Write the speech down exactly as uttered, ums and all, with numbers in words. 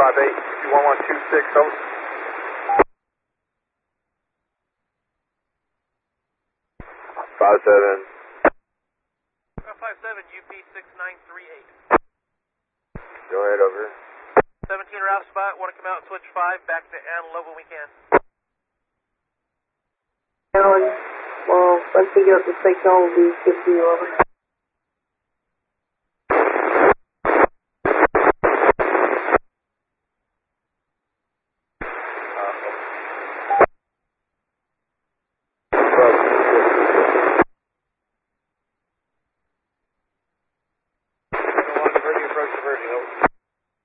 five eight, one one two six, over. five seven. five seven, U P six nine three eight. Go ahead, over. seventeen route spot, want to come out, switch five, back to Antelope when we can. Alan, well, once we get up to signal, we'll be fifty over.